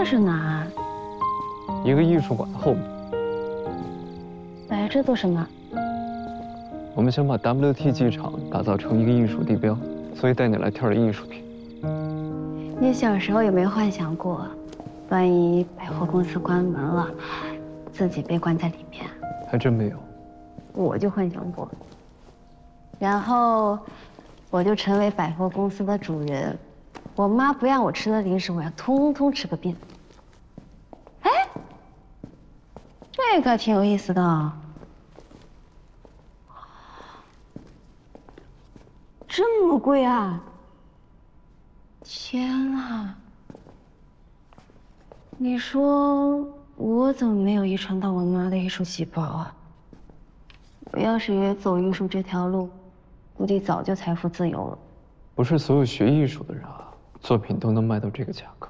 是哪？ 一个艺术馆的后面。 来这做什么？ 我们想把 WT 机场打造成一个艺术地标，所以带你来挑点艺术品。 你小时候有没有幻想过，万一百货公司关门了，自己被关在里面？ 还真没有。 我就幻想过。然后，我就成为百货公司的主人。我妈不让我吃的零食，我要通通吃个遍。哎，这个挺有意思的。这么贵啊！天啊！你说我怎么没有遗传到我妈的艺术细胞啊？我要是也走艺术这条路，估计早就财富自由了。 不是所有学艺术的人啊，作品都能卖到这个价格。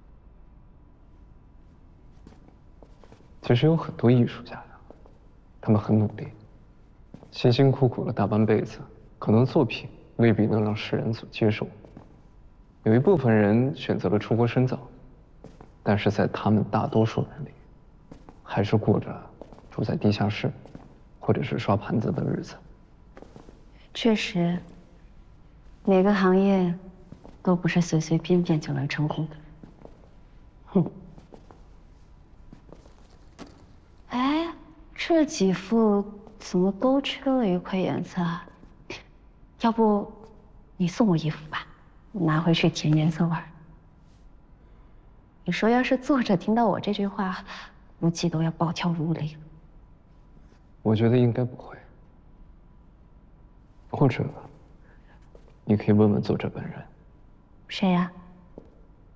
其实有很多艺术家呀，他们很努力，辛辛苦苦了大半辈子，可能作品未必能让世人所接受。有一部分人选择了出国深造，但是在他们大多数人里，还是过着住在地下室，或者是刷盘子的日子。 确实，每个行业都不是随随便便就能成功的。哼。哎，这几幅怎么都缺了一块颜色啊？要不你送我一幅吧，我拿回去填颜色玩。你说要是作者听到我这句话，估计都要暴跳如雷了。 我觉得应该不会。或者，你可以问问作者本人。 谁呀？